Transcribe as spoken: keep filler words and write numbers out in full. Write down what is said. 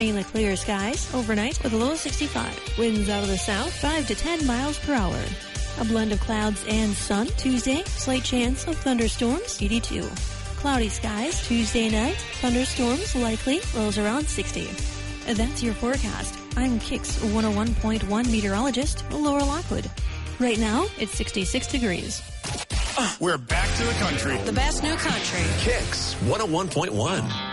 Mainly clear skies overnight with a low of sixty-five. Winds out of the south, five to ten miles per hour. A blend of clouds and sun. Tuesday, slight chance of thunderstorms, eighty-two. Cloudy skies Tuesday night. Thunderstorms likely, lows around sixty. That's your forecast. I'm Kix one oh one point one meteorologist Laura Lockwood. Right now, it's sixty-six degrees. We're back to the country. The best new country. Kix one oh one point one.